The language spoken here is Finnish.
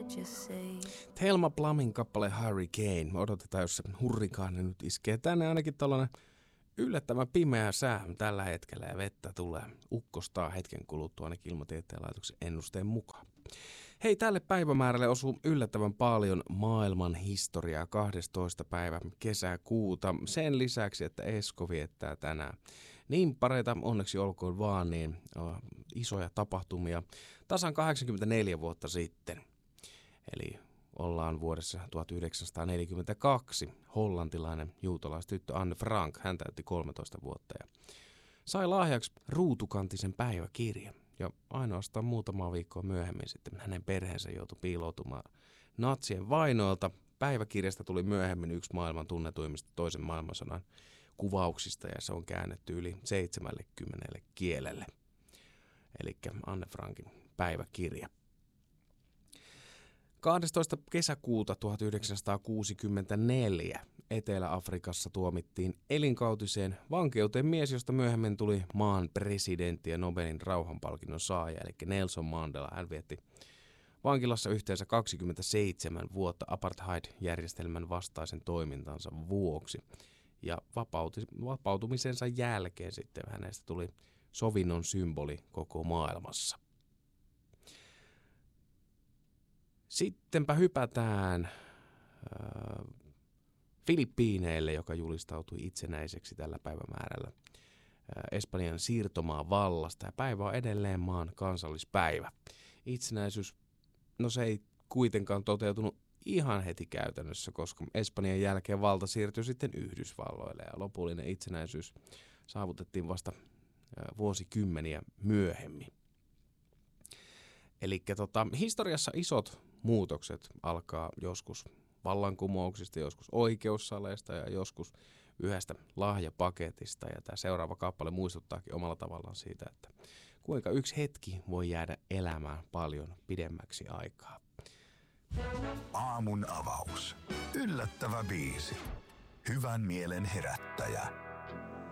just say. Thelma Plumin kappale Hurricane. Odotetaan, jos se hurrikaani nyt iskee tänne. Ainakin tällainen yllättävän pimeä sää tällä hetkellä ja vettä tulee ukkostaa hetken kuluttua ainakin Ilmatieteen laitoksen ennusteen mukaan. Hei, tälle päivämäärälle osuu yllättävän paljon maailman historiaa 12. päivä kesäkuuta. Sen lisäksi, että Esko viettää tänään niin pareita onneksi olkoon vaan niin isoja tapahtumia tasan 84 vuotta sitten. Eli ollaan vuodessa 1942. Hollantilainen juutalaistyttö Anne Frank, hän täytti 13 vuotta ja sai lahjaksi ruutukantisen päiväkirjan. Ja ainoastaan muutama viikkoa myöhemmin sitten hänen perheensä joutui piiloutumaan natsien vainoilta. Päiväkirjasta tuli myöhemmin yksi maailman tunnetuimmista toisen maailmansodan kuvauksista ja se on käännetty yli 70 kielelle. Eli Anne Frankin päiväkirja. 12. kesäkuuta 1964 Etelä-Afrikassa tuomittiin elinkautiseen vankeuteen mies, josta myöhemmin tuli maan presidentti ja Nobelin rauhanpalkinnon saaja, eli Nelson Mandela. Hän vietti vankilassa yhteensä 27 vuotta apartheid-järjestelmän vastaisen toimintansa vuoksi. Ja vapautumisensa jälkeen sitten hänestä tuli sovinnon symboli koko maailmassa. Sittenpä hypätään Filippiineille, joka julistautui itsenäiseksi tällä päivämäärällä Espanjan siirtomaan vallasta. Ja päivä on edelleen maan kansallispäivä. Itsenäisyys, no se ei kuitenkaan toteutunut ihan heti käytännössä, koska Espanjan jälkeen valta siirtyi sitten Yhdysvalloille. Ja lopullinen itsenäisyys saavutettiin vasta vuosikymmeniä myöhemmin. Eli historiassa isot muutokset alkaa joskus vallankumouksista, joskus oikeussaleista ja joskus yhdestä lahjapaketista. Ja tämä seuraava kappale muistuttaakin omalla tavallaan siitä, että kuinka yksi hetki voi jäädä elämään paljon pidemmäksi aikaa. Aamun avaus. Yllättävä biisi. Hyvän mielen herättäjä.